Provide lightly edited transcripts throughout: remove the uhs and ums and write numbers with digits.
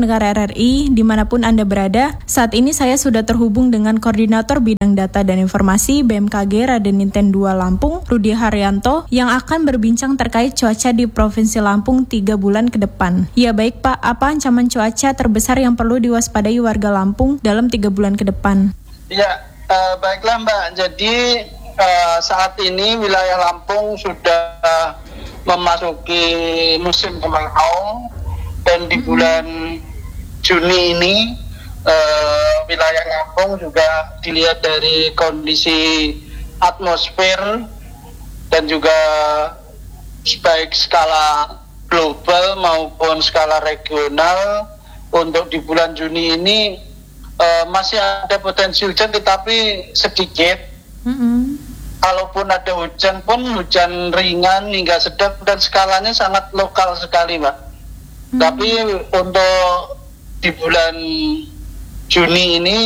pendengar RRI, dimanapun Anda berada, saat ini saya sudah terhubung dengan Koordinator Bidang Data dan Informasi BMKG Raden 2 Lampung, Rudi Haryanto, yang akan berbincang terkait cuaca di Provinsi Lampung 3 bulan ke depan. Ya baik Pak, apa ancaman cuaca terbesar yang perlu diwaspadai warga Lampung dalam 3 bulan ke depan? Ya, baiklah Mbak. Jadi saat ini wilayah Lampung sudah memasuki musim kemarau. Dan di bulan Juni ini wilayah Lampung juga dilihat dari kondisi atmosfer dan juga baik skala global maupun skala regional untuk di bulan Juni ini masih ada potensi hujan tetapi sedikit. Kalaupun ada hujan pun hujan ringan hingga sedang dan skalanya sangat lokal sekali Mbak. Tapi untuk di bulan Juni ini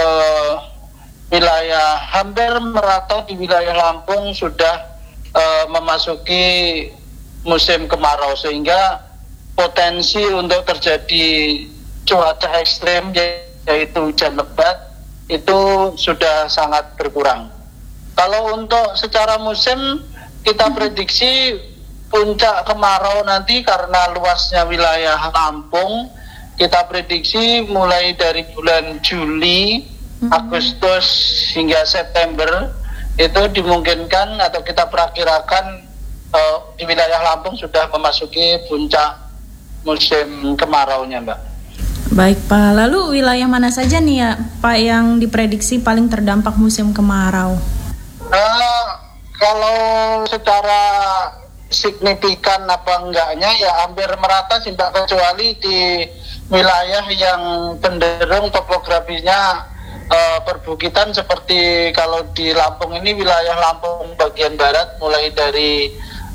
wilayah hampir merata di wilayah Lampung sudah memasuki musim kemarau sehingga potensi untuk terjadi cuaca ekstrem yaitu hujan lebat itu sudah sangat berkurang. Kalau untuk secara musim kita prediksi puncak kemarau nanti karena luasnya wilayah Lampung kita prediksi mulai dari bulan Juli, Agustus hingga September itu dimungkinkan atau kita perakirakan di wilayah Lampung sudah memasuki puncak musim kemaraunya Mbak. Baik Pak, lalu wilayah mana saja nih ya Pak yang diprediksi paling terdampak musim kemarau? Kalau secara signifikan apa enggaknya ya hampir merata sih Mbak, kecuali di wilayah yang cenderung topografinya perbukitan seperti kalau di Lampung ini wilayah Lampung bagian barat mulai dari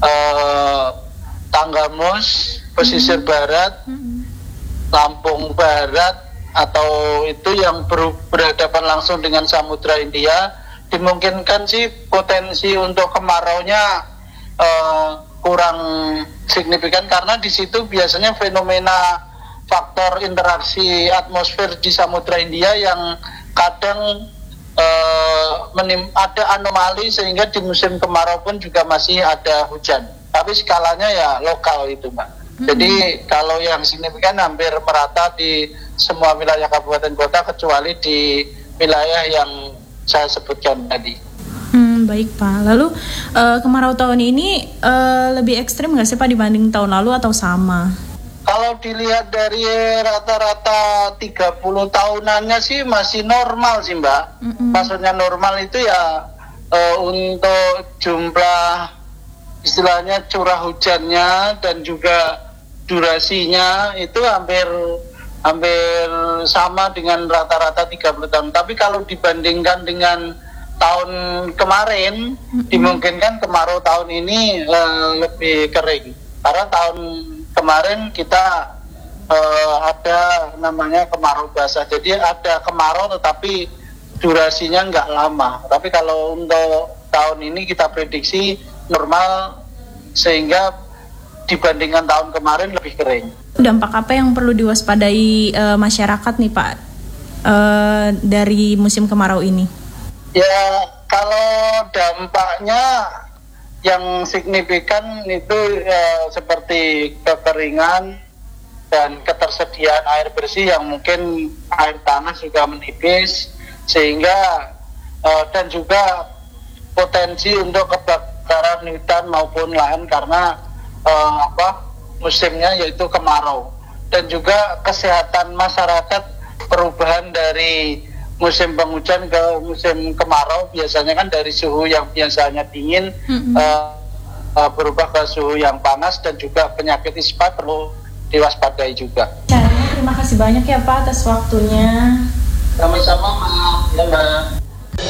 Tanggamus, pesisir barat, Lampung Barat atau itu yang berhadapan langsung dengan Samudra India dimungkinkan sih potensi untuk kemaraunya kurang signifikan karena di situ biasanya fenomena faktor interaksi atmosfer di Samudra India yang kadang ada anomali sehingga di musim kemarau pun juga masih ada hujan. Tapi skalanya ya lokal itu Mbak. Jadi kalau yang signifikan hampir merata di semua wilayah kabupaten kota kecuali di wilayah yang saya sebutkan tadi. Baik Pak, lalu kemarau tahun ini lebih ekstrim nggak sih Pak dibanding tahun lalu atau sama? Kalau dilihat dari rata-rata 30 tahunannya sih masih normal sih Mbak. Maksudnya normal itu ya untuk jumlah istilahnya curah hujannya dan juga durasinya itu hampir sama dengan rata-rata 30 tahun. Tapi kalau dibandingkan dengan tahun kemarin dimungkinkan kemarau tahun ini lebih kering karena tahun kemarin kita ada namanya kemarau basah, jadi ada kemarau tetapi durasinya nggak lama. Tapi kalau untuk tahun ini kita prediksi normal sehingga dibandingkan tahun kemarin lebih kering. Dampak apa yang perlu diwaspadai masyarakat nih Pak dari musim kemarau ini? Ya, kalau dampaknya yang signifikan itu seperti kekeringan dan ketersediaan air bersih yang mungkin air tanah juga menipis sehingga dan juga potensi untuk kebakaran hutan maupun lahan karena musimnya yaitu kemarau dan juga kesehatan masyarakat perubahan dari musim penghujan ke musim kemarau biasanya kan dari suhu yang biasanya dingin berubah ke suhu yang panas dan juga penyakit ispa perlu diwaspadai juga. Terima kasih banyak ya Pak atas waktunya. Sama-sama Mbak.